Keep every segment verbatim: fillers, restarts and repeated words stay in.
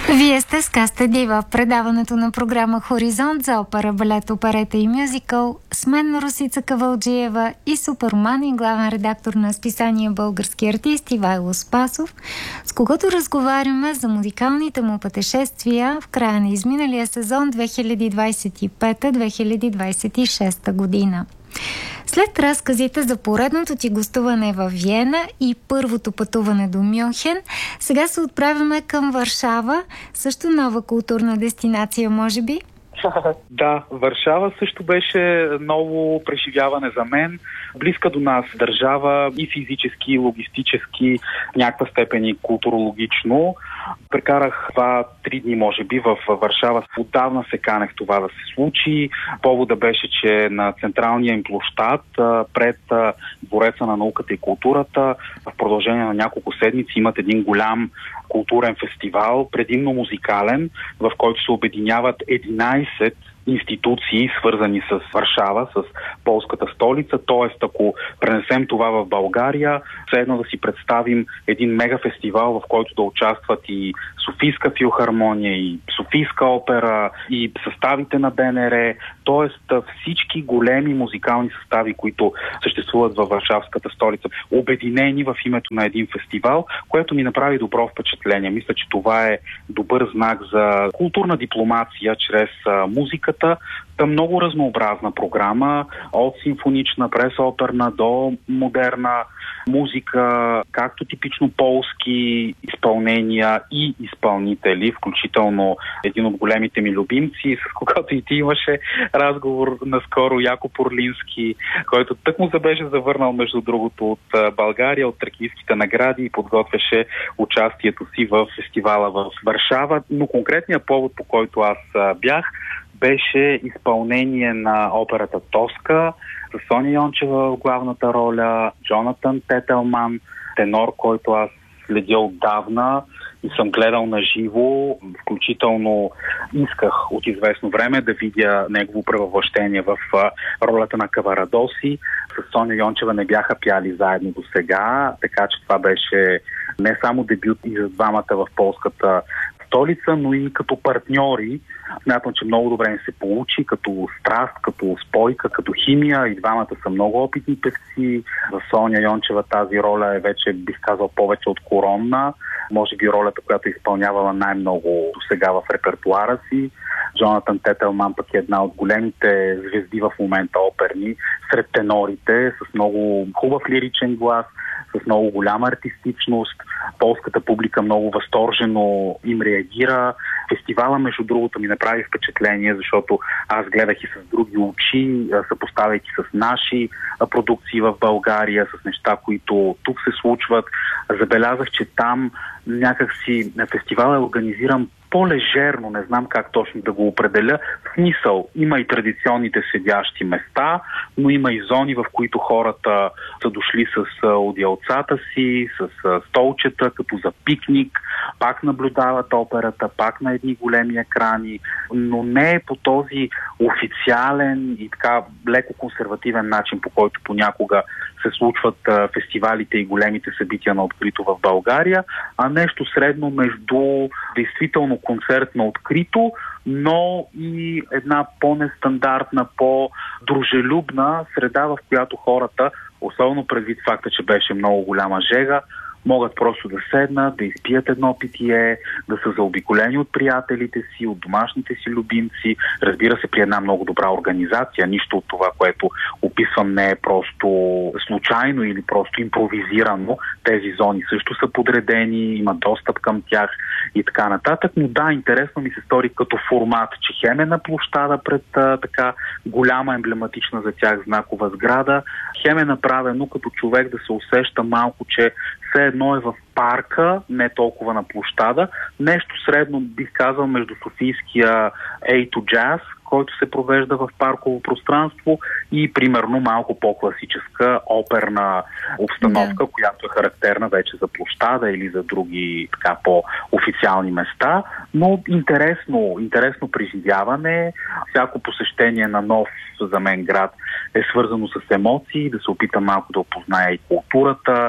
Вие сте с Каста Дива, предаването на програма Хоризонт за опера, балет, оперета и мюзикъл. С мен Росица Кавалджиева и суперман и главен редактор на списание Български артист Ивайло Спасов, с когото разговаряме за музикалните му пътешествия в края на изминалия сезон две хиляди двадесет и пета - две хиляди двадесет и шеста година. След разказите за поредното ти гостуване в Виена и първото пътуване до Мюнхен, сега се отправяме към Варшава, също нова културна дестинация, може би? Да, Варшава също беше ново преживяване за мен. Близка до нас държава и физически, и логистически, в някаква степен и културологично. Прекарах два-три дни, може би, в Варшава. Отдавна се канех това да се случи. Повода беше, че на централния им площад, пред Двореца на науката и културата, в продължение на няколко седмици имат един голям културен фестивал, предимно музикален, в който се обединяват единадесет институции, свързани с Варшава, с полската столица. Тоест, ако пренесем това в България, все едно да си представим един мегафестивал, в който да участват и Софийска филхармония, и Софийска опера, и съставите на БНР, т.е. всички големи музикални състави, които съществуват във Варшавската столица, обединени в името на един фестивал, което ми направи добро впечатление. Мисля, че това е добър знак за културна дипломация чрез музиката. Та много разнообразна програма, от симфонична, през оперна до модерна музика, както типично полски изпълнения и изпълнители, включително един от големите ми любимци, с когото и ти имаше разговор наскоро, Якоб Орлински, който тък му се беше завърнал, между другото, от България, от тракийските награди и подготвяше участието си в фестивала в Варшава. Но конкретният повод, по който аз бях, беше изпълнение на операта Тоска с Соня Йончева в главната роля, Джонатан Тетелман, тенор, който аз следя отдавна и съм гледал на живо, включително исках от известно време да видя негово превъплъщение в ролята на Каварадоси. С Соня Йончева не бяха пяли заедно до сега, така че това беше не само дебют и за двамата в полската столица, но и като партньори. Смятам, че много добре ни се получи, като страст, като спойка, като химия. И двамата са много опитни певци. За Соня Йончева тази роля е вече, бих казал, повече от коронна. Може би ролята, която е изпълнявала най-много до сега в репертуара си. Джонатан Тетелман пък е една от големите звезди в момента оперни, сред тенорите, с много хубав лиричен глас, с много голяма артистичност. Полската публика много възторжено им реагира. Фестивала, между другото, ми направи впечатление, защото аз гледах и с други очи, съпоставяйки с наши продукции в България, с неща, които тук се случват. Забелязах, че там някакси фестивал е организиран по-лежерно, не знам как точно да го определя. В смисъл, има и традиционните седящи места, но има и зони, в които хората са дошли с одеялцата си, с столчета, като за пикник, пак наблюдават операта, пак на едни големи екрани, но не е по този официален и така леко консервативен начин, по който понякога се случват фестивалите и големите събития на открито в България, а нещо средно между действително концерт на открито, но и една по-нестандартна, по-дружелюбна среда, в която хората, особено предвид факта, че беше много голяма жега, могат просто да седнат, да изпият едно питие, да са заобиколени от приятелите си, от домашните си любимци. Разбира се, при една много добра организация. Нищо от това, което описвам, не е просто случайно или просто импровизирано. Тези зони също са подредени, има достъп към тях и така нататък. Но да, интересно ми се стори като формат, че хем е на площада пред а, така голяма емблематична за тях знакова сграда, хем е направено като човек да се усеща малко, че все едно е в парка, не толкова на площада. Нещо средно, бих казал, между софийския A to Jazz, който се провежда в парково пространство, и примерно малко по-класическа оперна обстановка, да, която е характерна вече за площада или за други така по-официални места. Но интересно, интересно преживяване. Всяко посещение на нов за мен град е свързано с емоции, да се опитам малко да опозная и културата,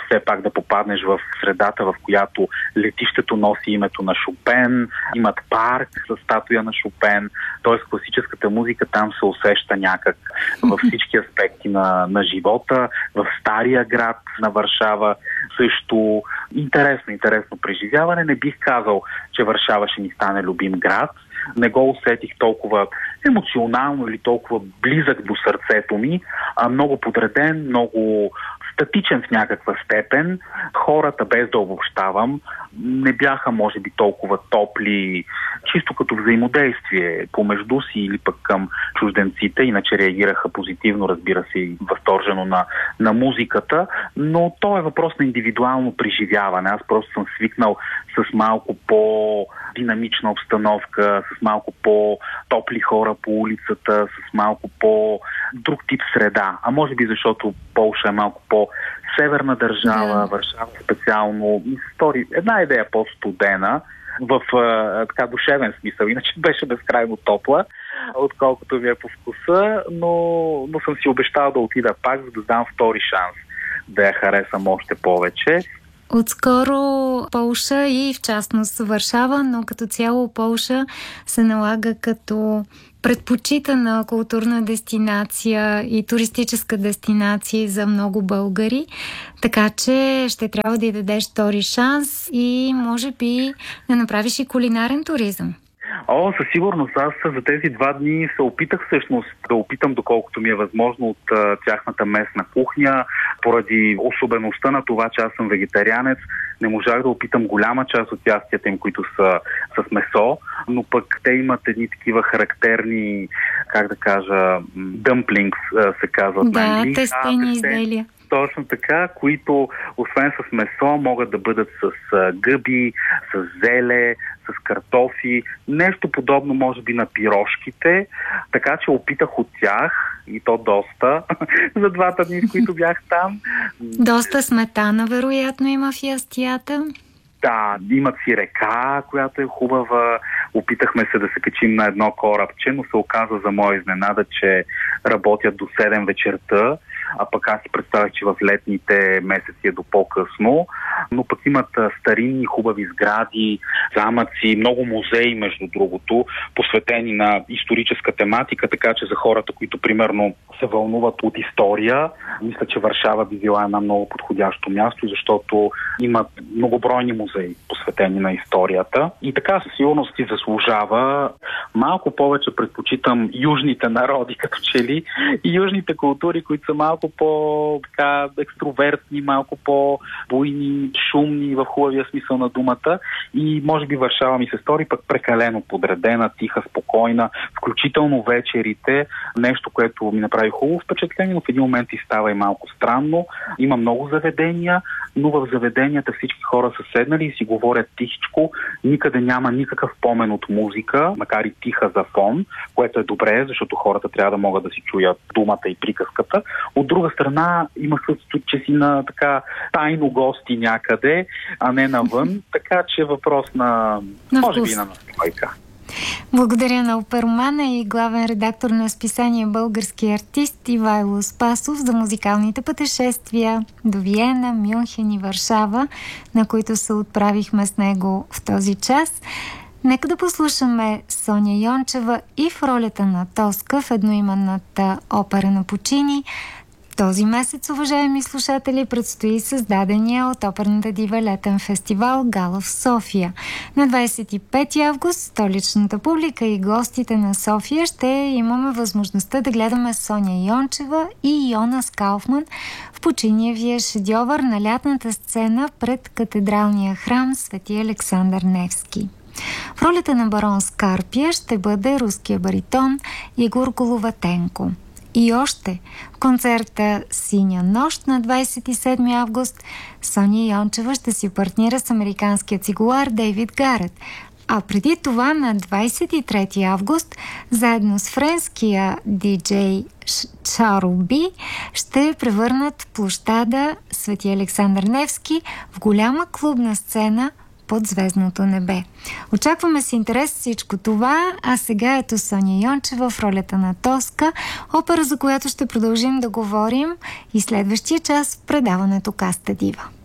все пак да попаднеш в средата, в която летището носи името на Шопен, имат парк с статуя на Шопен, т.е. класическата музика там се усеща някак във всички аспекти на, на живота, в стария град на Варшава също. Интересно, интересно преживяване. Не бих казал, че Варшава ще ни стане любим град. Не го усетих толкова емоционално или толкова близък до сърцето ми, а много подреден, много статичен в някаква степен. Хората, без да обобщавам, не бяха, може би, толкова топли, чисто като взаимодействие помежду си или пък към чужденците, иначе реагираха позитивно, разбира се, и възторжено на, на музиката, но то е въпрос на индивидуално преживяване. Аз просто съм свикнал с малко по-динамична обстановка, с малко по-топли хора по улицата, с малко по-друг тип среда. А може би защото Полша е малко по-северна държава, да. Варшава специално. И се стори една идея по-студена, в а, така душевен смисъл. Иначе беше безкрайно топла, отколкото ми е по вкуса, но, но съм си обещал да отида пак, за да дам втори шанс да я харесам още повече. Отскоро Полша и в частност Варшава, но като цяло Полша се налага като предпочитана културна дестинация и туристическа дестинация за много българи, така че ще трябва да й дадеш втори шанс и може би да направиш и кулинарен туризъм. О, със сигурност. Аз за тези два дни се опитах всъщност да опитам доколкото ми е възможно от а, тяхната местна кухня. Поради особеността на това, че аз съм вегетарианец, не можах да опитам голяма част от ястията им, които са с месо, но пък те имат едни такива характерни, как да кажа, дъмплингс се казват. Да, на английски. тестени изделия. Точно така, които освен с месо могат да бъдат с а, гъби, с зеле, с картофи, нещо подобно може би на пирошките, така че опитах от тях и то доста за двата дни, в които бях там. Доста сметана, вероятно, има в ястията. Да, имат си река, която е хубава. Опитахме се да се качим на едно корабче, но се оказа за моя изненада, че работят до седем вечерта, а пък аз си представях, че в летните месеци е до по-късно. Но пък имат старинни хубави сгради, замъци, много музеи, между другото, посветени на историческа тематика, така че за хората, които примерно се вълнуват от история, мисля, че Варшава би била една много подходящо място, защото имат многобройни музеи, посветени на историята. И така със сигурност си заслужава. Малко повече предпочитам южните народи, като че ли, и южните култури, които са малко по-екстровертни, малко по-буйни, шумни в хубавия смисъл на думата. И може би Варшава ми се стори пък прекалено подредена, тиха, спокойна, включително вечерите, нещо, което ми направи хубаво впечатление, но в един момент и става и малко странно. Има много заведения, но в заведенията всички хора са седнали и си говорят тихичко, никъде няма никакъв помен от музика, макар и тиха за фон, което е добре, защото хората трябва да могат да си чуят думата и приказката. От друга страна има чувство, че си на така тайно гости някъде, а не навън, така че въпрос на, на може би на настройка. Благодаря на оперомана и главен редактор на списание Български артист Ивайло Спасов за музикалните пътешествия до Виена, Мюнхен и Варшава, на които се отправихме с него в този час. Нека да послушаме Соня Йончева и в ролята на Тоска в едноименната опера на Пучини. Този месец, уважаеми слушатели, предстои създадения от оперната дива летен фестивал Гала в София. На двадесет и пети август столичната публика и гостите на София ще имаме възможността да гледаме Соня Йончева и Йонас Кауфман в Пучиниевия шедьовър на лятната сцена пред катедралния храм Свети Александър Невски. В ролята на барон Скарпия ще бъде руския баритон Егор Головатенко. И още в концерта Синя нощ на двадесет и седми август Соня Йончева ще си партнира с американския цигулар Дейвид Гарет. А преди това на двадесет и трети август заедно с френския диджей Чаро Би ще превърнат площада Свети Александър Невски в голяма клубна сцена под звездното небе. Очакваме с интерес всичко това, а сега ето Соня Йончева в ролята на Тоска, опера, за която ще продължим да говорим и следващия час в предаването Каста Дива.